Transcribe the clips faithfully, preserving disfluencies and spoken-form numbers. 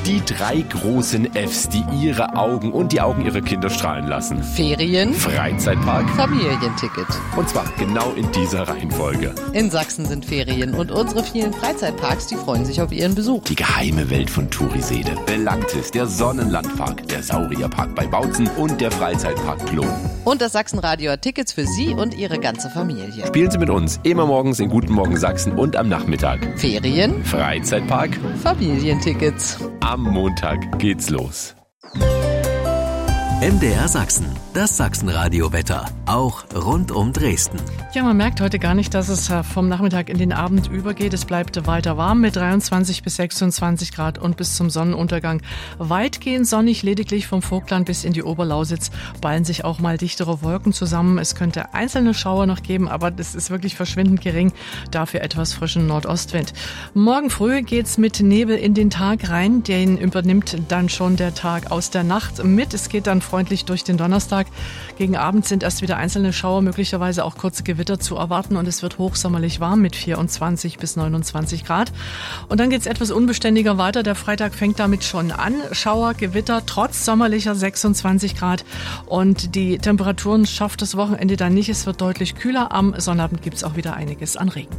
Die drei großen Fs, die ihre Augen und die Augen ihrer Kinder strahlen lassen. Ferien, Freizeitpark, Familienticket. Und zwar genau in dieser Reihenfolge. In Sachsen sind Ferien und unsere vielen Freizeitparks, die freuen sich auf ihren Besuch. Die geheime Welt von Turiseede, Belantis, der Sonnenlandpark, der Saurierpark bei Bautzen und der Freizeitpark Klon. Und das Sachsenradio hat Tickets für Sie und Ihre ganze Familie. Spielen Sie mit uns immer morgens in Guten Morgen Sachsen und am Nachmittag. Ferien, Freizeitpark, Familientickets. Am Montag geht's los. M D R Sachsen, das Sachsenradio-Wetter, auch rund um Dresden. Ja, man merkt heute gar nicht, dass es vom Nachmittag in den Abend übergeht. Es bleibt weiter warm mit dreiundzwanzig bis sechsundzwanzig Grad und bis zum Sonnenuntergang weitgehend sonnig. Lediglich vom Vogtland bis in die Oberlausitz ballen sich auch mal dichtere Wolken zusammen. Es könnte einzelne Schauer noch geben, aber das ist wirklich verschwindend gering. Dafür etwas frischen Nordostwind. Morgen früh geht's mit Nebel in den Tag rein. Den übernimmt dann schon der Tag aus der Nacht mit. Es geht dann freundlich durch den Donnerstag. Gegen Abend sind erst wieder einzelne Schauer, möglicherweise auch kurze Gewitter zu erwarten und es wird hochsommerlich warm mit vierundzwanzig bis neunundzwanzig Grad. Und dann geht es etwas unbeständiger weiter. Der Freitag fängt damit schon an. Schauer, Gewitter, trotz sommerlicher sechsundzwanzig Grad. Und die Temperaturen schafft das Wochenende dann nicht. Es wird deutlich kühler. Am Sonnabend gibt es auch wieder einiges an Regen.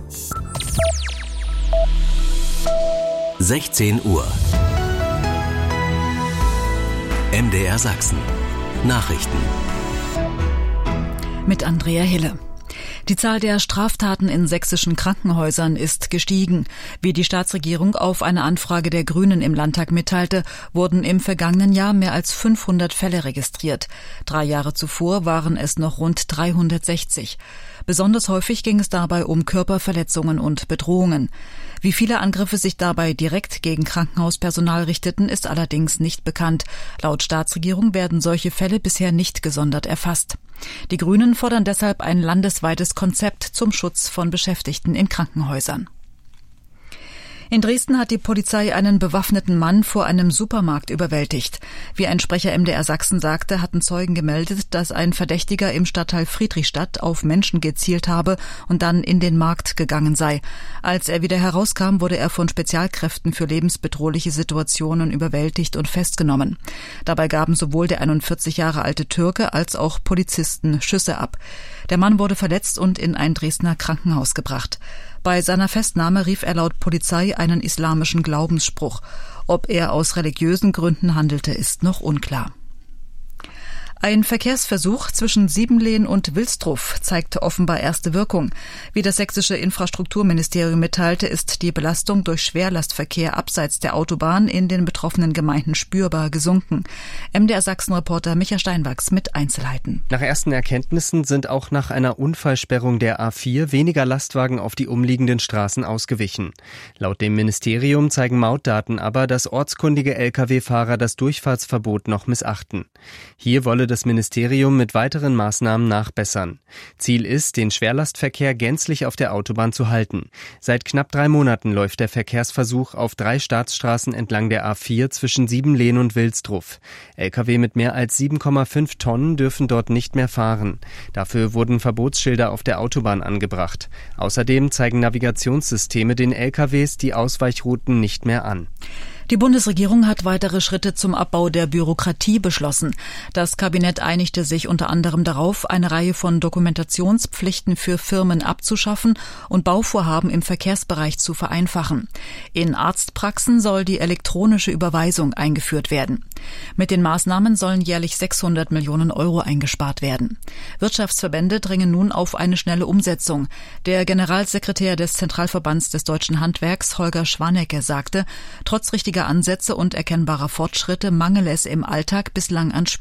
sechzehn Uhr. M D R Sachsen. Nachrichten. Mit Andrea Hille. Die Zahl der Straftaten in sächsischen Krankenhäusern ist gestiegen. Wie die Staatsregierung auf eine Anfrage der Grünen im Landtag mitteilte, wurden im vergangenen Jahr mehr als fünfhundert Fälle registriert. Drei Jahre zuvor waren es noch rund dreihundertsechzig. Besonders häufig ging es dabei um Körperverletzungen und Bedrohungen. Wie viele Angriffe sich dabei direkt gegen Krankenhauspersonal richteten, ist allerdings nicht bekannt. Laut Staatsregierung werden solche Fälle bisher nicht gesondert erfasst. Die Grünen fordern deshalb ein landesweites Konzept zum Schutz von Beschäftigten in Krankenhäusern. In Dresden hat die Polizei einen bewaffneten Mann vor einem Supermarkt überwältigt. Wie ein Sprecher M D R Sachsen sagte, hatten Zeugen gemeldet, dass ein Verdächtiger im Stadtteil Friedrichstadt auf Menschen gezielt habe und dann in den Markt gegangen sei. Als er wieder herauskam, wurde er von Spezialkräften für lebensbedrohliche Situationen überwältigt und festgenommen. Dabei gaben sowohl der einundvierzig Jahre alte Türke als auch Polizisten Schüsse ab. Der Mann wurde verletzt und in ein Dresdner Krankenhaus gebracht. Bei seiner Festnahme rief er laut Polizei einen islamischen Glaubensspruch. Ob er aus religiösen Gründen handelte, ist noch unklar. Ein Verkehrsversuch zwischen Siebenlehn und Wilsdruff zeigte offenbar erste Wirkung. Wie das sächsische Infrastrukturministerium mitteilte, ist die Belastung durch Schwerlastverkehr abseits der Autobahn in den betroffenen Gemeinden spürbar gesunken. M D R Sachsen-Reporter Micha Steinwachs mit Einzelheiten. Nach ersten Erkenntnissen sind auch nach einer Unfallsperrung der A vier weniger Lastwagen auf die umliegenden Straßen ausgewichen. Laut dem Ministerium zeigen Mautdaten aber, dass ortskundige L K W-Fahrer das Durchfahrtsverbot noch missachten. Hier wolle das Ministerium mit weiteren Maßnahmen nachbessern. Ziel ist, den Schwerlastverkehr gänzlich auf der Autobahn zu halten. Seit knapp drei Monaten läuft der Verkehrsversuch auf drei Staatsstraßen entlang der A vier zwischen Siebenlehn und Wilsdruff. L K W mit mehr als sieben Komma fünf Tonnen dürfen dort nicht mehr fahren. Dafür wurden Verbotsschilder auf der Autobahn angebracht. Außerdem zeigen Navigationssysteme den L K Ws die Ausweichrouten nicht mehr an. Die Bundesregierung hat weitere Schritte zum Abbau der Bürokratie beschlossen. Das Kabinett einigte sich unter anderem darauf, eine Reihe von Dokumentationspflichten für Firmen abzuschaffen und Bauvorhaben im Verkehrsbereich zu vereinfachen. In Arztpraxen soll die elektronische Überweisung eingeführt werden. Mit den Maßnahmen sollen jährlich sechshundert Millionen Euro eingespart werden. Wirtschaftsverbände drängen nun auf eine schnelle Umsetzung. Der Generalsekretär des Zentralverbands des Deutschen Handwerks, Holger Schwanecke, sagte, trotz richtiger Ansätze und erkennbarer Fortschritte mangele es im Alltag bislang an